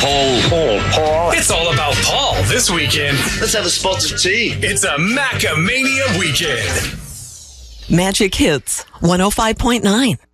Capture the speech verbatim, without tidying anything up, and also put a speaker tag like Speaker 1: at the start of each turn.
Speaker 1: Paul. Paul. Paul.
Speaker 2: It's all about Paul this weekend.
Speaker 1: Let's have a spot of tea.
Speaker 2: It's a Macamania weekend.
Speaker 3: Magic Hits one oh five point nine.